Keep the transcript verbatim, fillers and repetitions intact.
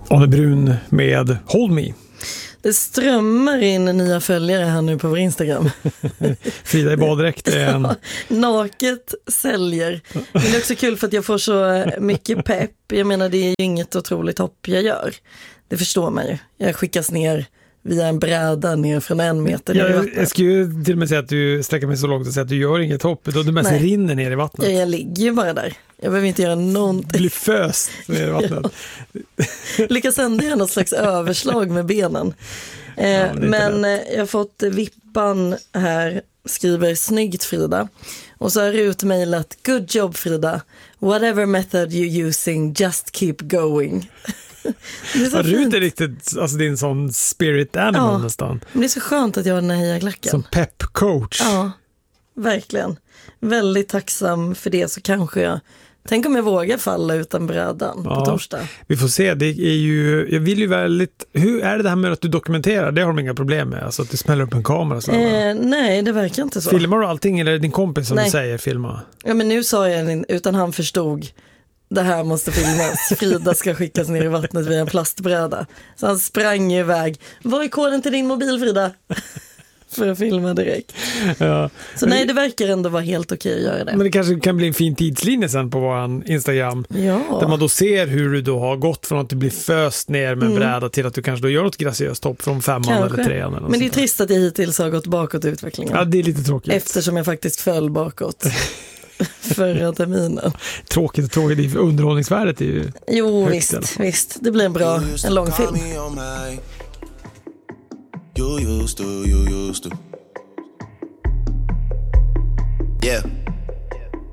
Anne Brun med Hold Me. Det strömmar in nya följare här nu på vår Instagram. Frida i baddräkt är en... Ja, naket säljer. Men det är också kul för att jag får så mycket pepp. Jag menar, det är ju inget otroligt hopp jag gör. Det förstår man ju. Jag skickas ner via en bräda ner från en meter ner i vattnet. Jag skulle ju till och med säga att du sträcker mig så långt och säga att du gör inget hopp. Då du mest rinner ner i vattnet. Ja, jag ligger ju bara där. Jag behöver inte göra någonting. Du blir föst ner i vattnet. Ja. Lyckas ändå göra något slags överslag med benen. Eh, ja, men men jag har fått vippan här, skriver snyggt Frida. Och så har Rut mejlat, good job Frida. Whatever method you're using, just keep going. Ja, Rut är riktigt, alltså din sån spirit animal ja, nästan. Men det är så skönt att jag har den här hejaklacken. Som pep-coach. Ja, verkligen. Väldigt tacksam för det, så kanske jag... Tänk om jag vågar falla utan brädan ja, på torsdag. Vi får se, det är ju... Jag vill ju väldigt... Hur är det det här med att du dokumenterar? Det har de inga problem med, alltså att du smäller upp en kamera så eh, Nej, det verkar inte så. Filmar du allting eller är det din kompis som nej. Du säger filma? Ja, men nu sa jag, utan han förstod... Det här måste filmas. Frida ska skickas ner i vattnet via en plastbräda. Så han sprang iväg. Vad är koden till din mobil, Frida? För att filma direkt. Ja. Så nej, det verkar ändå vara helt okej att göra det. Men det kanske kan bli en fin tidslinje sen på våran Instagram. Ja. Där man då ser hur du då har gått från att du blir föst ner med en mm. bräda till att du kanske då gör något graciöst hopp från femman kanske. Eller trean. Eller men det är trist att jag hittills har gått bakåt i utvecklingen. Ja, det är lite tråkigt. Eftersom jag faktiskt föll bakåt. Förra terminen. Tråkigt och tråkigt, underhållningsvärdet är ju jo visst, visst, det blir en bra, en lång film. You used to, you used to. Yeah.